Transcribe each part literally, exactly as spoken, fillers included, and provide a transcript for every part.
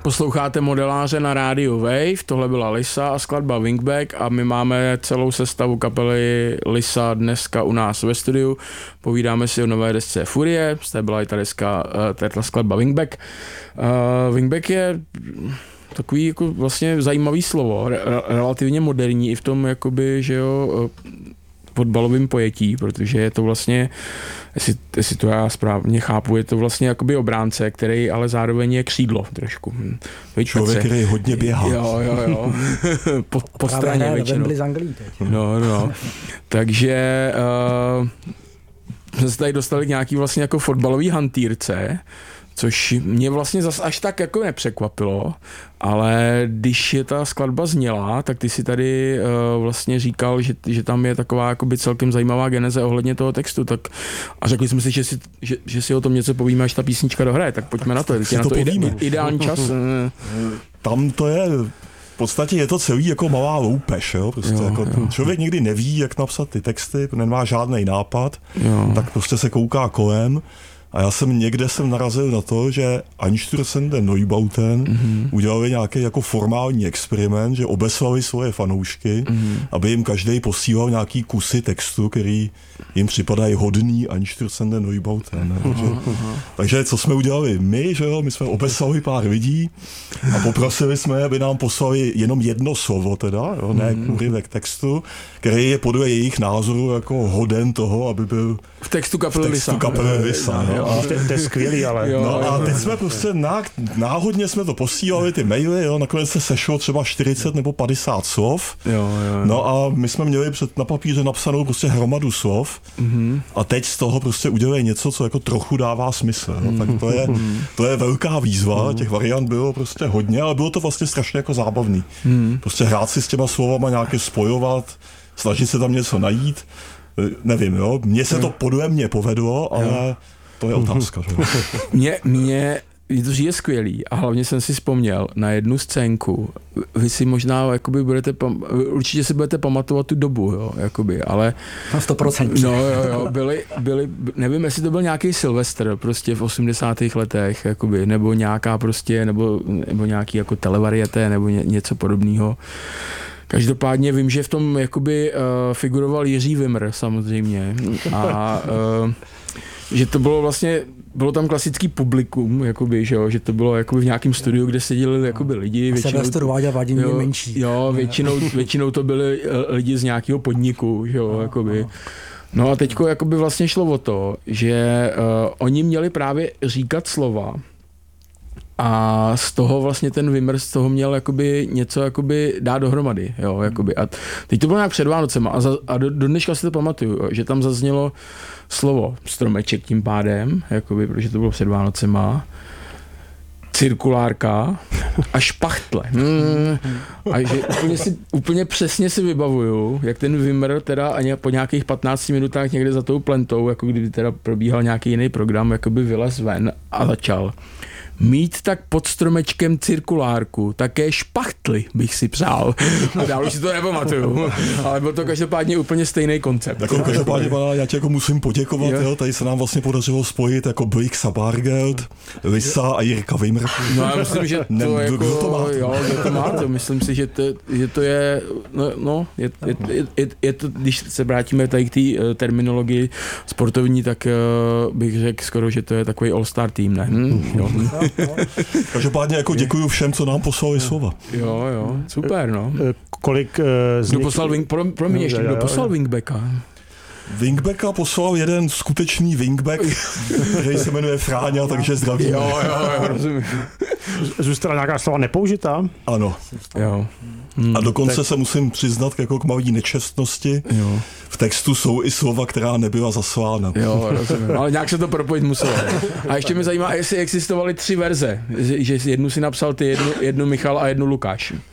Posloucháte Modeláře na rádiu Wave, tohle byla Lisa a skladba Wingback a my máme celou sestavu kapely Lisa dneska u nás ve studiu. Povídáme si o nové desce Furie, z té byla i ta deska, ta skladba Wingback. Uh, Wingback je takový jako vlastně zajímavý slovo, re, relativně moderní i v tom jakoby, že jo, fotbalovým pojetí, protože je to vlastně, jestli, jestli to já správně chápu, je to vlastně jakoby obránce, který ale zároveň je křídlo trošku. Člověk, který hodně běhá. Jo, jo, jo. po, po straně většinou. No, no. Takže uh, jsme se tady dostali k nějaký vlastně jako fotbalový hantýrce, což mě vlastně zas až tak jako nepřekvapilo, ale když je ta skladba zněla, tak ty si tady uh, vlastně říkal, že, že tam je taková jakoby celkem zajímavá geneze ohledně toho textu, tak a řekli jsme si, že si, že, že si o tom něco povíme, až ta písnička dohraje, tak pojďme na to, teď je na to ide, ideální čas. Tam to je, v podstatě je to celý jako malá loupež, jo? Prostě jo, jako jo. člověk nikdy neví, jak napsat ty texty, nemá žádný nápad, jo. tak prostě se kouká kolem. A já jsem někde jsem narazil na to, že Einstürzende Neubauten mm-hmm. udělali nějaký jako formální experiment, že obeslali svoje fanoušky, mm-hmm. aby jim každý posílal nějaký kusy textu, který jim připadají hodný Einstürzende Neubauten. Mm-hmm. Takže, takže co jsme udělali my, že jo, my jsme obeslali pár lidí a poprosili jsme, aby nám poslali jenom jedno slovo teda, jo, ne úryvek textu, který je podle jejich názoru jako hoden toho, aby byl v textu kapely Lisa. Lisa. No. A, to, to je skvělý, ale... Jo, no a teď jsme prostě ná, náhodně jsme to posílali, ty maily, jo, nakonec se sešlo třeba čtyřicet nebo padesát slov. Jo, jo. No a my jsme měli před, na papíře napsanou prostě hromadu slov mm-hmm. a teď z toho prostě udělali něco, co jako trochu dává smysl. No. Tak to je, to je velká výzva, těch variant bylo prostě hodně, ale bylo to vlastně strašně jako zábavný. Mm. Prostě hrát si s těma slovama nějaké spojovat, snažit se tam něco najít. Nevím, jo, mně se to podle mě povedlo, ale jo. To je otázka. Mně, mně to je skvělý a hlavně jsem si vzpomněl na jednu scénku. Vy si možná jakoby budete, určitě si budete pamatovat tu dobu, jo, jakoby, ale... Na sto procent. No jo, jo, byli, byli, nevím, jestli to byl nějaký Silvestr prostě v osmdesátých letech, jakoby, nebo nějaká prostě, nebo, nebo nějaký jako televarieté, nebo ně, něco podobného. Každopádně vím, že v tom jakoby uh, figuroval Jiří Vimr samozřejmě a uh, že to bylo vlastně, bylo tam klasický publikum, jakoby, že, jo, že to bylo jakoby v nějakém studiu, kde seděli jakoby lidi. Většinou, Silvestr Váďa Vladimír menší. Jo, většinou, většinou to byli lidi z nějakého podniku, že jo, jakoby. No a teďko jakoby vlastně šlo o to, že uh, oni měli právě říkat slova, a z toho vlastně ten Vimr z toho měl jakoby něco jakoby dát dohromady, jo, jakoby. A teď to bylo nějak před Vánocema a, za, a do, do dneška si to pamatuju, že tam zaznělo slovo stromeček tím pádem, jakoby, protože to bylo před Vánocema, cirkulárka a špachtle. Hmm. A že úplně, si, úplně přesně si vybavuju, jak ten Vimr teda ani po nějakých patnácti minutách někde za tou plentou, jako kdyby teda probíhal nějaký jiný program, jakoby vylez ven a začal. Mít tak pod stromečkem cirkulárku, také špachtly bych si přál. Dál už si to nepamatuju, ale byl to každopádně úplně stejný koncept. Jako každopádně, já tě jako musím poděkovat, jo. Jo, tady se nám vlastně podařilo spojit jako Blix a Bargeld, Lisa a Jirka Vimr. No já myslím, že to ne, jako, kdo to má? Jo, kdo to má to, myslím si, že to, že to je, no, no je, je, je, je, je to, když se vrátíme tady k té uh, terminologii sportovní, tak uh, bych řekl skoro, že to je takový all-star tým, ne? Hm, jo. Každopádně jako děkuju všem, co nám poslali slova. Jo, jo, super, no. Kolik z Kdo poslal wing, pro, pro mě ještě, kdo poslal Wingbacka? Wingbacka poslal jeden skutečný wingback, který se jmenuje Fráňa, takže zdravíme. Jo, jo, jo, rozumím. Zůstala nějaká slova nepoužitá? Ano. Jo. Hmm, a dokonce tak... se musím přiznat jako k malý nečestnosti. Jo. V textu jsou i slova, která nebyla zaslána. Jo, rozumím. Ale nějak se to propojit muselo. A ještě mě zajímá, jestli existovaly tři verze. Že jednu si napsal ty, jednu, jednu Michal a jednu Lukáš.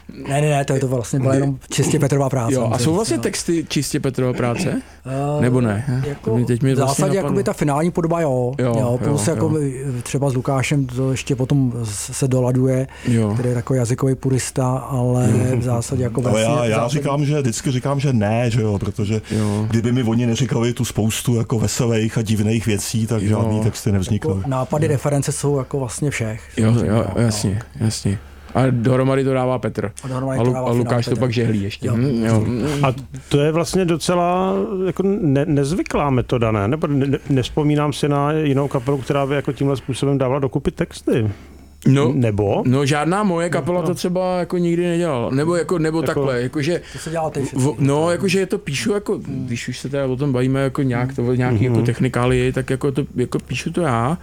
Ne, ne, ne, to je to vlastně byla jenom čistě Petrova práce. Jo, a jsou vlastně no. texty čistě Petrova práce? Uh, Nebo ne? Jako, Teď mi v zásadě vlastně ta finální podoba jo, jo, jo, plus jo, jako jo. třeba s Lukášem to ještě potom se doladuje, jo. který je takový jazykový purista, ale v zásadě jako ale vlastně... já, já zásadě... říkám, že vždycky říkám, že ne, že jo, protože jo. kdyby mi oni neříkali tu spoustu jako veselých a divných věcí, tak jo. žádný texty nevznikaly. Jako nápady, reference jsou jako vlastně všech. Jo, jo, jasně, jasně. A dohromady to dává Petr. A, a, Lu, a Lukáš to pak žehlí ještě. Jo. Hm, jo. A to je vlastně docela jako ne, nezvyklá metoda, ne? Nebo ne, nespomínám si na jinou kapelu, která by jako tímhle způsobem dávala dokupy texty. No, nebo? No žádná moje kapela to třeba jako nikdy nedělala. Nebo jako nebo jako, takhle, jakože to se dělá teď. No, jakože je to píšu jako, když už se teda o tom bavíme jako nějak to nějaký mm-hmm. jako technikálii, tak jako to jako píšu to já.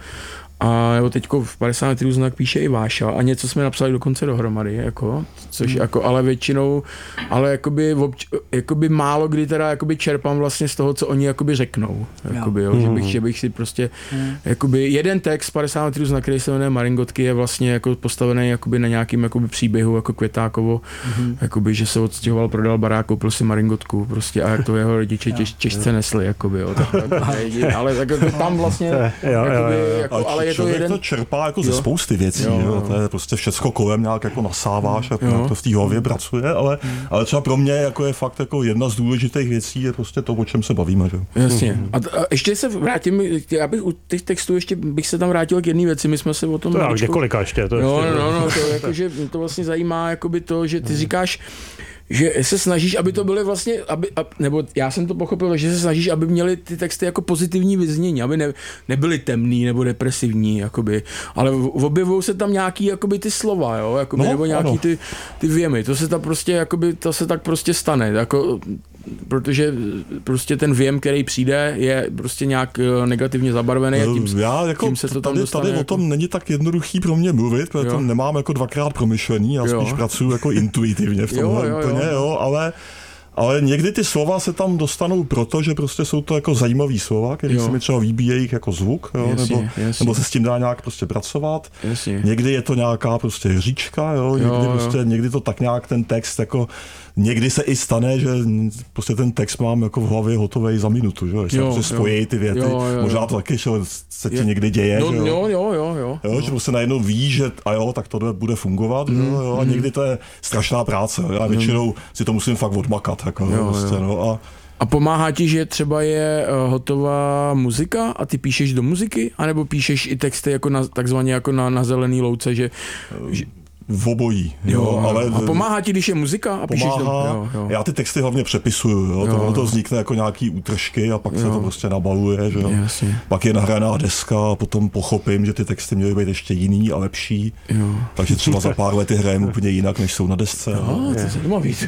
A nebo teďko v padesát metrů znak píše i Váša a něco jsme napsali dokonce dohromady, jako, což mm. jako, ale většinou, ale jakoby, obč, jakoby málo kdy teda jakoby čerpám vlastně z toho, co oni jakoby řeknou, jakoby, jo, mm. že, bych, že bych si prostě, mm. jakoby jeden text padesát metrů znak, který se jmenuje Maringotky, je vlastně jako postavený jakoby na nějakým jakoby příběhu, jako Květákovo, mm. jakoby, že se odstěhoval, prodal barák, koupil si Maringotku, prostě a jak to jeho rodiče těž, těžce nesli, jakoby, jo, tak, ale tak jako tam vlastně, jakoby, jako, ale je to člověk jeden... to čerpá jako jo. ze spousty věcí, jo, jo. To je prostě všecko kolem nějak jako nasáváš a to v té hlavě pracuje, ale, ale třeba pro mě jako je fakt jako jedna z důležitých věcí je prostě to, o čem se bavíme. Že? Jasně. A, t- a ještě se vrátím, já bych u těch textů ještě bych se tam vrátil k jedné věci, my jsme se o tom... To je několika ještě. To jo, ještě no, no, to, jako, že to vlastně zajímá jakoby to, že ty říkáš, že se snažíš, aby to byly vlastně, aby, ab, nebo já jsem to pochopil, že se snažíš, aby měly ty texty jako pozitivní vyznění, aby ne, nebyly temný nebo depresivní, jakoby, ale objevují se tam nějaký jakoby ty slova, jo, jakoby, no, nebo nějaký ano. ty, ty věmy, to se tam prostě, jakoby, to se tak prostě stane, jako, protože prostě ten věm, který přijde, je prostě nějak negativně zabarvený a tím, já, jako, tím se to tam tady, dostane. Tady jako... o tom není tak jednoduchý pro mě mluvit, protože to nemám jako dvakrát promyšlený, já jo. spíš pracuji jako intuitivně v tomhle jo, jo, úplně, jo. Jo, ale Ale někdy ty slova se tam dostanou proto, že prostě jsou to jako zajímavý slova, které se mi třeba líbí jejich jako zvuk, jo, jasně, nebo, jasně. nebo se s tím dá nějak prostě pracovat. Jasně. Někdy je to nějaká prostě hříčka, jo, někdy, jo, prostě, jo. někdy to tak nějak ten text jako někdy se i stane, že prostě ten text mám jako v hlavě hotovej za minutu, že, že se prostě spojí ty věty, jo, jo, možná to taky, že se ti je. někdy děje, no, že jo. Jo, jo, jo, jo. Jo, že prostě najednou víš, že a jo, tak to bude fungovat, mm, jo, a mm. někdy to je strašná práce, jo, já většinou mm. si to musím fakt odmakat, jako, jo, prostě, no, a A pomáhá ti, že třeba je uh, hotová muzika a ty píšeš do muziky, anebo píšeš i texty jako na, takzvaně jako na, na zelený louce, že, že v obojí. Jo, jo, ale a pomáhá ti, když je muzika a píšeš pomáhá, do... Jo, jo. Já ty texty hlavně přepisuju, jo, Jo, to, jo. to vznikne jako nějaký útržky a pak jo. se to prostě nabaluje, že jo. Jasně. Pak je nahraná deska a potom pochopím, že ty texty měly být ještě jiný a lepší, Jo. takže třeba za pár let hrajeme úplně jinak, než jsou na desce. Jo, to se to ví.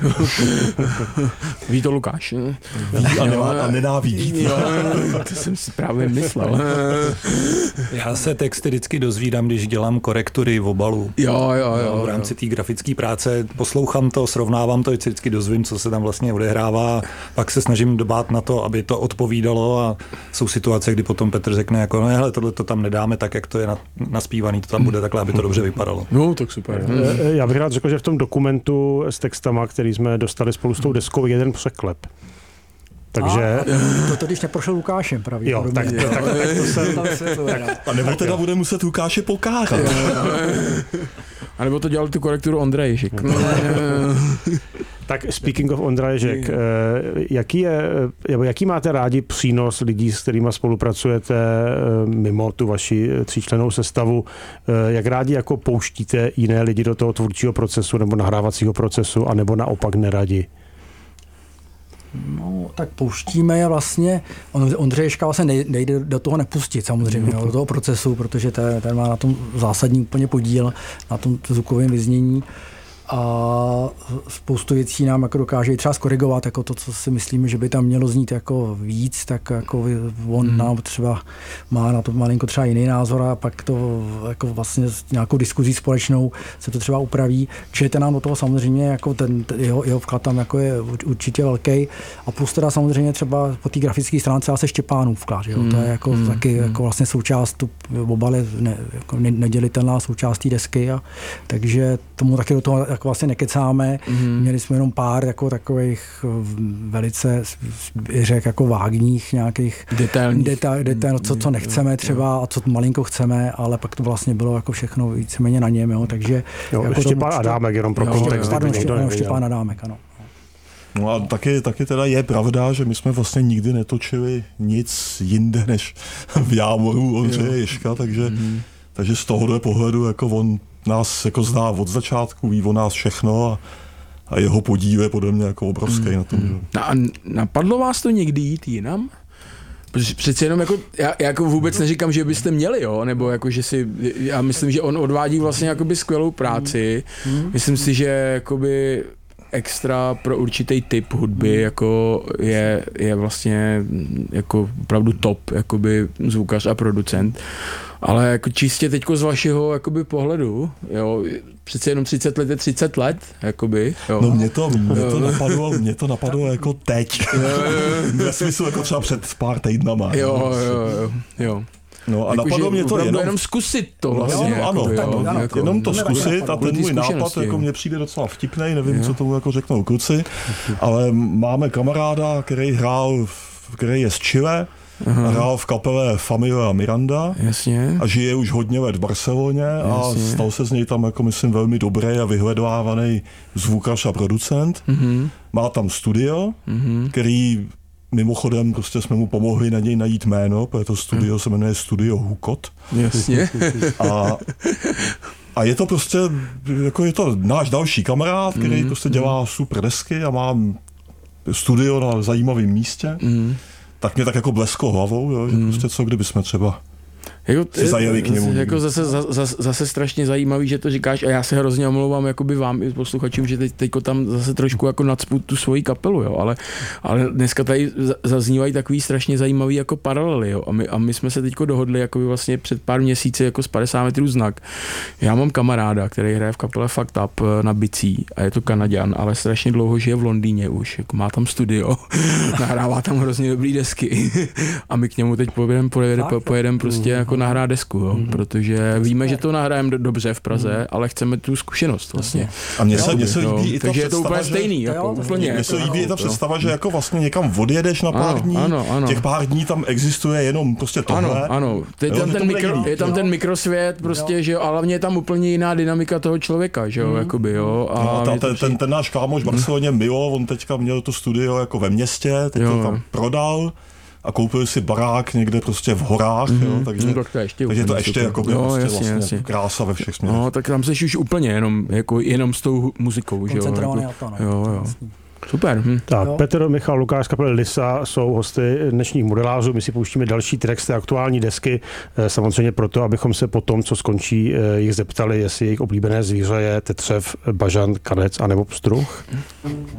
Ví to Lukáš. Ví a, nemá, a nenávidí. Jo, to jsem si právě myslel. Já se texty vždycky dozvídám, když dělám korektury v obalu. Jo, jo, jo. V rámci té grafické práce poslouchám to, srovnávám to, vždycky vždycky dozvím, co se tam vlastně odehrává, pak se snažím dbát na to, aby to odpovídalo a jsou situace, kdy potom Petr řekne jako, no hele, tohle to tam nedáme tak, jak to je naspívaný, to tam bude takhle, aby to dobře vypadalo. No, tak super. Já bych rád řekl, že v tom dokumentu s textama, který jsme dostali spolu s tou deskou, je jeden překlep. Takže... A, to, to když neprošel Lukášem pravě. Jo, tak, tak, tak, tak to se... A nebo teda bude muset Lukáše pokárat. A nebo to dělal tu korekturu Ondrej Ježek. Tak speaking of Ondra Ježek, jaký, je, jaký máte rádi přínos lidí, s kterými spolupracujete mimo tu vaši tříčlennou sestavu? Jak rádi jako pouštíte jiné lidi do toho tvůrčího procesu nebo nahrávacího procesu, anebo naopak neradi? No, tak pouštíme je vlastně, Ondřejška vlastně nejde do toho nepustit samozřejmě, jo, do toho procesu, protože ten, ten má na tom zásadní úplně podíl, na tom zvukovém vyznění a spoustu věcí nám jako dokáže třeba skorigovat, jako to, co si myslíme, že by tam mělo znít jako víc, tak jako on hmm. nám třeba má na to malinko třeba jiný názor a pak to jako vlastně s nějakou diskuzí společnou se to třeba upraví. Čili ten nám do toho samozřejmě jako ten, jeho, jeho vklad tam jako je určitě velký a plus teda samozřejmě třeba po té grafické stránce asi Štěpánův vklad, jo? Hmm. To je jako hmm. taky hmm. jako vlastně součást, tu obal je ne, jako nedělitelná součást té desky a takže tomu taky do toho tak vlastně nekecáme. Mm-hmm. Měli jsme jenom pár jako takových velice, řekl, jako vágních nějakých detailních, detail, detail, co, co nechceme třeba a co malinko chceme, ale pak to vlastně bylo jako všechno víceméně na něm, jo, takže... Jo, jako ještě to, pár Adámek, jenom pro kontext. Pardon, ještě, ještě pár Adámek, ano. No a taky, taky teda je pravda, že my jsme vlastně nikdy netočili nic jinde než v Jámoru Ondřeje Ježka, takže, mm-hmm. takže z tohohle pohledu jako on nás jako zná od začátku, ví o nás všechno a, a jeho podíl je podle mě jako obrovský mm-hmm. na tom. Že... No a napadlo vás to někdy jít jinam? Protože přeci jenom jako, já, já jako vůbec neříkám, že byste měli, jo, nebo jako, že si, já myslím, že on odvádí vlastně jakoby skvělou práci, mm-hmm. myslím si, že jakoby extra pro určitý typ hudby jako je, je vlastně jako opravdu top jakoby zvukař a producent. Ale jako čistě teďko z vašeho jakoby pohledu, jo, přece jenom třicet let je třicet let, jakoby, jo. No mě to, mě to napadlo, mě to napadlo jako teď. Ve smyslu jako třeba před pár týdnama. Jo, jo, jo, jo. No a jako napadlo mě to jenom... jenom zkusit to vlastně. No, ano, jako, ano, jo, jako, jenom to zkusit a ten můj nápad jako mně přijde docela vtipnej, nevím, jo. co tomu jako řeknou kluci, ale máme kamaráda, který hrál, který je z Chile, Aha. hrál v kapele Familia Miranda. Jasně. A žije už hodně let v Barceloně a Jasně. stal se z něj tam jako myslím velmi dobrý a vyhledávaný zvukař a producent. Mm-hmm. Má tam studio, mm-hmm. který mimochodem prostě jsme mu pomohli na něj najít jméno, protože to studio se jmenuje Studio Hukot. Jasně. A, a je to prostě, jako je to náš další kamarád, který mm, prostě dělá super desky a má studio na zajímavém místě. Mm. Tak mě tak jako blesko hlavou, jo, že mm. prostě co kdyby jsme třeba jako, si zajeli k němu. Jako zase, zase, zase strašně zajímavý, že to říkáš a já se hrozně omlouvám jakoby vám i posluchačům, že teď, teďko tam zase trošku jako nacpu tu svoji kapelu, jo, ale, ale dneska tady zaznívají takový strašně zajímavý jako paralely, jo, a my, a my jsme se teďko dohodli jakoby vlastně před pár měsíci jako z padesát metrů znak. Já mám kamaráda, který hraje v kapele Fucked Up na bicí a je to Kanaďan, ale strašně dlouho žije v Londýně už, jako má tam studio, nahrává tam hrozně dobrý desky a my k němu teď pojedeme pojedem, pojedem prostě jako nahrát desku, jo, mm. protože víme, že to nahrajeme do, dobře v Praze, mm. ale chceme tu zkušenost vlastně. A mně se, mně se líbí i ta takže představa, je to úplně že, stejný, jako, úplně. Mně se líbí i ta představa, že jako vlastně někam odjedeš na pár ano, dní, ano, ano. těch pár dní tam existuje jenom prostě tohle. Ano, ano. Je tam, ten, mikro, je tam ten mikrosvět, prostě, jo. že jo, ale hlavně je tam úplně jiná dynamika toho člověka, že jo, mm. jakoby, jo. A no, ta, ten, ten, ten náš kámoš v Barceloně Milo, on teďka měl to studio jako ve městě, teď jo. to tam prodal. A koupil si barák někde prostě v horách, mm-hmm. jo, takže, no, to ještě, takže to ještě jako jo, vlastně, jasně, vlastně jasně. krása ve všech směrech. No, tak tam seš už úplně jenom, jako, jenom s tou muzikou, že jo. Koncentrovaný na to, no. Jo, jo. Super. Hm. Tak, jo. Petr, Michal, Lukáš, kapely Lisa jsou hosty dnešních modelářů. My si pouštíme další track z té aktuální desky. Samozřejmě proto, abychom se po tom, co skončí, jich zeptali, jestli jejich oblíbené zvíře je tetřev, bažant, kanec anebo pstruh.